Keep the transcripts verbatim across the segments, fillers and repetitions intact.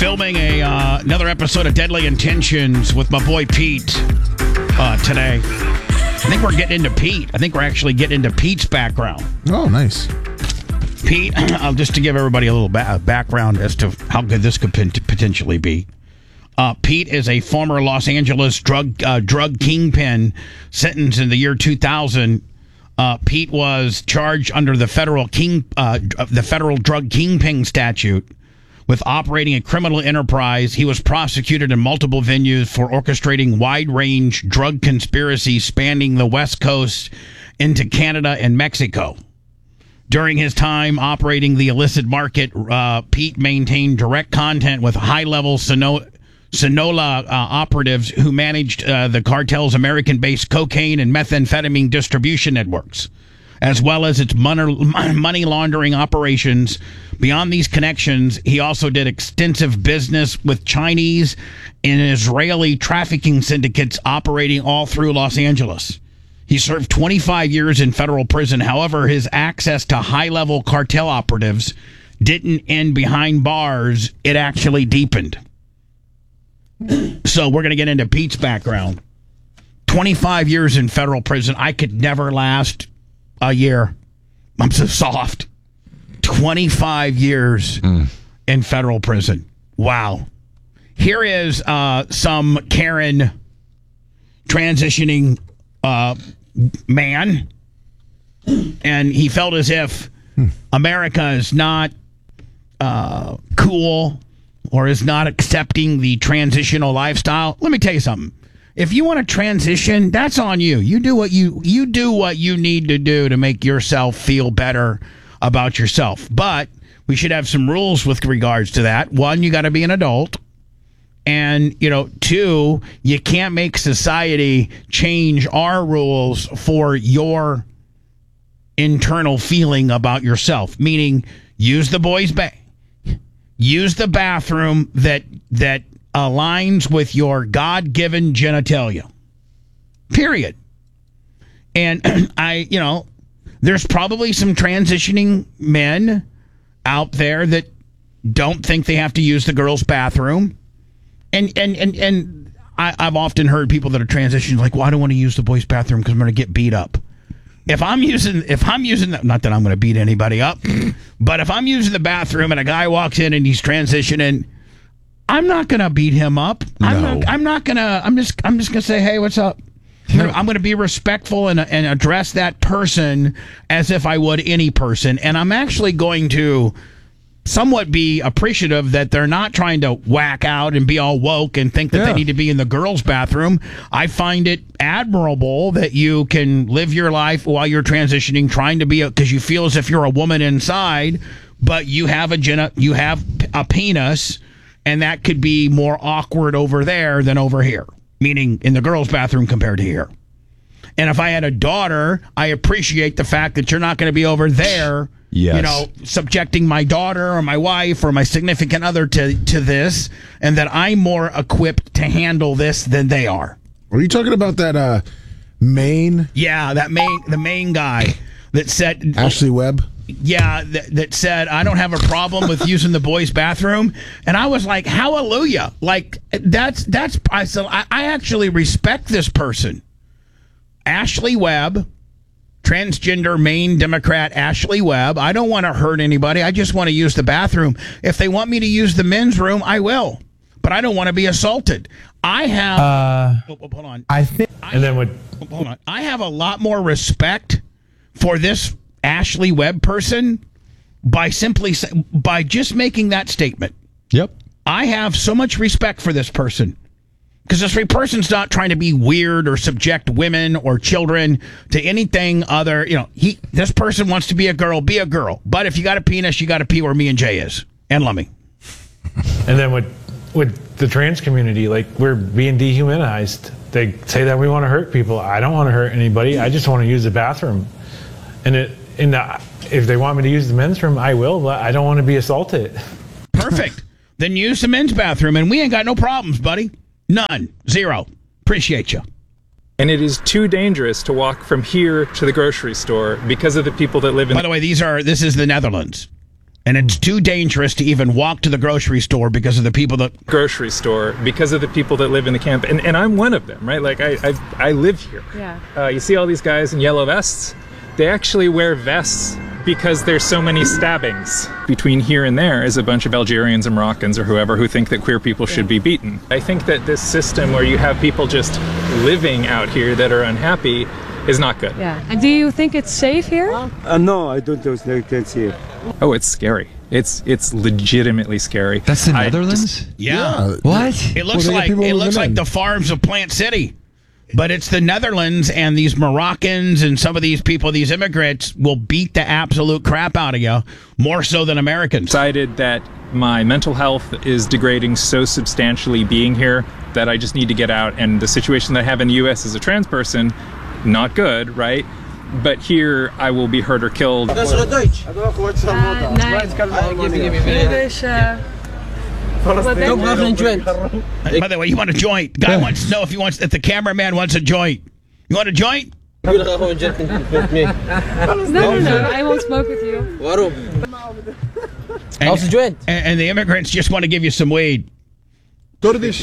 filming a uh, another episode of Deadly Intentions with my boy Pete uh, today. I think we're getting into Pete. I think we're actually getting into Pete's background. Oh, nice. Pete, uh, just to give everybody a little ba- background as to how good this could pot- potentially be. Uh, Pete is a former Los Angeles drug uh, drug kingpin sentenced in the year two thousand. Uh, Pete was charged under the federal king uh, the federal drug kingpin statute with operating a criminal enterprise. He was prosecuted in multiple venues for orchestrating wide-range drug conspiracies spanning the West Coast into Canada and Mexico. During his time operating the illicit market, uh, Pete maintained direct contact with high-level Sino- Sinaloa uh, operatives who managed uh, the cartel's American-based cocaine and methamphetamine distribution networks, as well as its money laundering operations. Beyond these connections, he also did extensive business with Chinese and Israeli trafficking syndicates operating all through Los Angeles. He served twenty-five years in federal prison. However, his access to high-level cartel operatives didn't end behind bars. It actually deepened. So we're going to get into Pete's background. twenty-five years in federal prison. I could never last a year. I'm so soft. twenty-five years mm. in federal prison. Wow. Here is uh, some Karen transitioning uh, man. And he felt as if hmm. America is not uh, cool or is not accepting the transitional lifestyle. Let me tell you something. If you want to transition, that's on you. You do what you you do what you need to do to make yourself feel better about yourself. But we should have some rules with regards to that. One, you got to be an adult. And, you know, two, you can't make society change our rules for your internal feeling about yourself. Meaning, use the boys' ba- use the bathroom that that aligns with your God-given genitalia. Period. And I, you know, there's probably some transitioning men out there that don't think they have to use the girls' bathroom. And and and, and I, I've often heard people that are transitioning like, well, I don't want to use the boys' bathroom because I'm going to get beat up. If I'm using, if I'm using, the, not that I'm going to beat anybody up, but if I'm using the bathroom and a guy walks in and he's transitioning, I'm not going to beat him up. No. I'm not, I'm not going to, I'm just, I'm just going to say, hey, what's up? I'm gonna, I'm going to be respectful and, and address that person as if I would any person. And I'm actually going to somewhat be appreciative that they're not trying to whack out and be all woke and think that yeah. they need to be in the girls' bathroom. I find it admirable that you can live your life while you're transitioning, trying to be, because you feel as if you're a woman inside, but you have a gen- you have a penis, and that could be more awkward over there than over here, meaning in the girls' bathroom compared to here. And if I had a daughter, I appreciate the fact that you're not going to be over there, yes. you know, subjecting my daughter or my wife or my significant other to, to this, and that I'm more equipped to handle this than they are. Are you talking about that uh, Maine? Yeah, that Maine, the Maine guy that said... Ashley Webb? Yeah, that, that said, I don't have a problem with using the boys' bathroom. And I was like, hallelujah. Like, that's, that's, I said, I, I actually respect this person. Ashley Webb, transgender Maine Democrat Ashley Webb. I don't want to hurt anybody. I just want to use the bathroom. If they want me to use the men's room, I will. But I don't want to be assaulted. I have, uh, oh, oh, hold on. I think, I, and then what? Hold on. I have a lot more respect for this Ashley Webb person by simply by just making that statement. Yep. I have so much respect for this person because this person's not trying to be weird or subject women or children to anything other. You know, he this person wants to be a girl, be a girl. But if you got a penis, you got to pee where me and Jay is and Lummy. And then with with the trans community, like we're being dehumanized. They say that we want to hurt people. I don't want to hurt anybody. I just want to use the bathroom. And it. And uh, if they want me to use the men's room, I will, but I don't want to be assaulted. Perfect. Then use the men's bathroom, and we ain't got no problems, buddy. None. Zero. Appreciate you. And it is too dangerous to walk from here to the grocery store because of the people that live in... By the way, these are this is the Netherlands. And it's too dangerous to even walk to the grocery store because of the people that... Grocery store because of the people that live in the camp. And, and I'm one of them, right? Like, I I, I live here. Yeah. Uh, you see all these guys in yellow vests? They actually wear vests because there's so many stabbings. Between here and there is a bunch of Algerians and Moroccans or whoever who think that queer people should be beaten. I think that this system where you have people just living out here that are unhappy is not good. Yeah. And do you think it's safe here? Uh, no, I don't think it's here. Oh, it's scary. It's it's legitimately scary. That's the I Netherlands? just- Yeah. Yeah. What? It looks Well, they got like people it living looks like in. the farms of Plant City. But it's the Netherlands, and these Moroccans and some of these people, these immigrants, will beat the absolute crap out of you, more so than Americans. decided that my mental health is degrading so substantially being here that I just need to get out. And the situation that I have in the U S as a trans person, not good, right? But here I will be hurt or killed. Uh, nee. Dus, uh, wat denk je? By the way, you want a joint? Guy wants to know if he wants if the cameraman wants a joint. You want a joint? No, no, no. I won't smoke with you. And, and, and the immigrants just want to give you some weed. Go to this.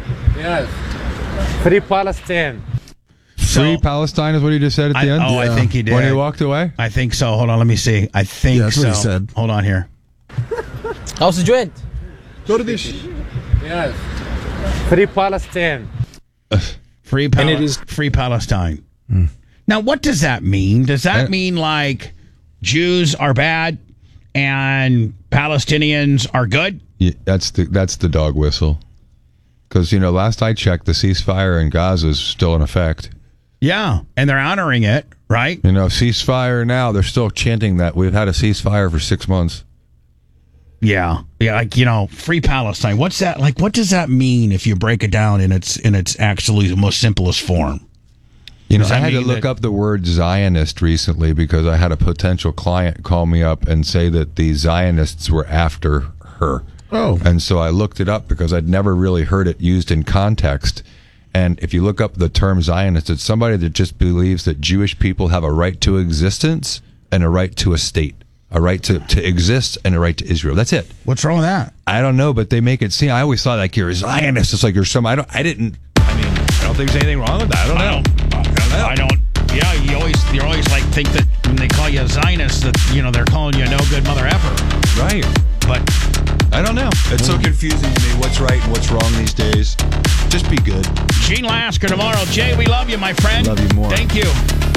Free Palestine. Free So- Palestine is what he just said at I, the end? oh, I think he did. When he walked away? I think so. Hold on, let me see. I think Yeah, that's so. what he said. Hold on here. Go to this. Free Palestine. Free, Pal- And it is- free Palestine. Now, what does that mean? Does that I- mean like Jews are bad and Palestinians are good? Yeah, that's the that's the dog whistle. Because, you know, last I checked, the ceasefire in Gaza is still in effect. Yeah, and they're honoring it, right? You know, ceasefire now, they're still chanting that. We've had a ceasefire for six months. Yeah, yeah, like you know, free Palestine. What's that like? What does that mean if you break it down in its in its actually the most simplest form? You know, Does I that had to mean look that- up the word Zionist recently because I had a potential client call me up and say that the Zionists were after her. Oh. And so I looked it up because I'd never really heard it used in context. And if you look up the term Zionist, it's somebody that just believes that Jewish people have a right to existence and a right to a state, a right to, to exist and a right to Israel. That's it. What's wrong with that? I don't know, but they make it seem. I always thought like you're a Zionist. It's like you're some. I don't. I didn't. I mean, I don't think there's anything wrong with that. I don't know. I don't. I don't. Yeah, you always you always like think that when they call you a Zionist that you know they're calling you a no good mother effer. Right. But I don't know. It's so confusing to me what's right and what's wrong these days. Just be good. Gene Lasker tomorrow. Jay, we love you, my friend. Love you more. Thank you.